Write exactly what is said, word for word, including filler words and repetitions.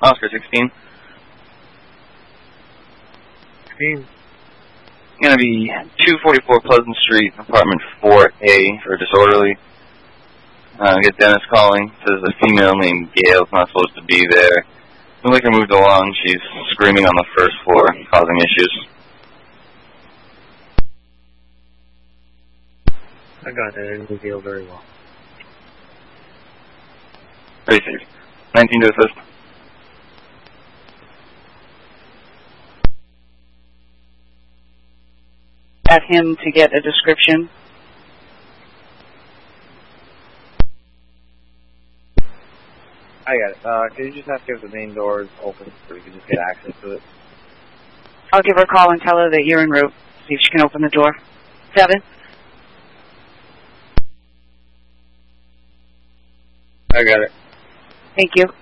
Oscar sixteen. sixteen. Gonna be two forty-four Pleasant Street, apartment four A for disorderly. Uh, get Dennis calling. Says a female named Gail's not supposed to be there. The liquor moved along. She's screaming on the first floor, causing issues. I got that. I didn't deal very well. Very safe. nineteen to assist. At him to get a description. I got it. Uh, can you just ask if the main door is open so we can just get access to it? I'll give her a call and tell her that you're en route. See if she can open the door. Seven. I got it. Thank you.